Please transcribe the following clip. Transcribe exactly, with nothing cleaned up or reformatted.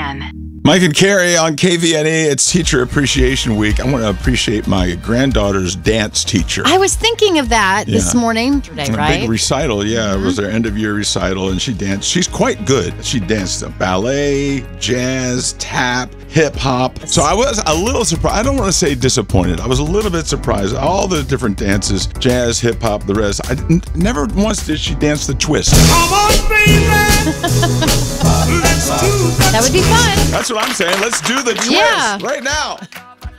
N. Mike and Carrie on K V N A. It's Teacher Appreciation Week. I want to appreciate my granddaughter's dance teacher. I was thinking of that Yeah. this morning, today, A right? big recital, yeah. Mm-hmm. It was their end of year recital, and she danced. She's quite good. She danced ballet, jazz, tap, hip hop. So I was a little surprised. I don't want to say disappointed. I was a little bit surprised. All the different dances, jazz, hip hop, the rest. I n- never once did she dance the twist. Come on, baby. Let's do the That would be fun. That's what I'm saying. Let's do the twist Yeah. right now.